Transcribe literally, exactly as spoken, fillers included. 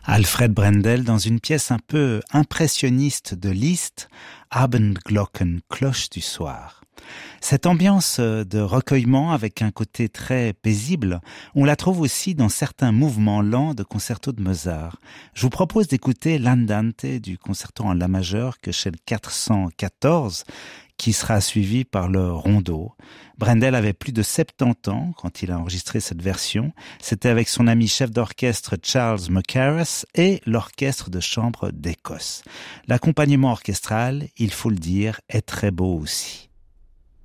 Alfred Brendel dans une pièce un peu impressionniste de Liszt, Abendglocken, cloche du soir. Cette ambiance de recueillement avec un côté très paisible, on la trouve aussi dans certains mouvements lents de concerto de Mozart. Je vous propose d'écouter l'Andante du concerto en la majeur que chez le quatre cent quatorze, qui sera suivi par le rondo. Brendel avait plus de soixante-dix ans quand il a enregistré cette version. C'était avec son ami chef d'orchestre Charles Mackerras et l'orchestre de chambre d'Écosse. L'accompagnement orchestral, il faut le dire, est très beau aussi.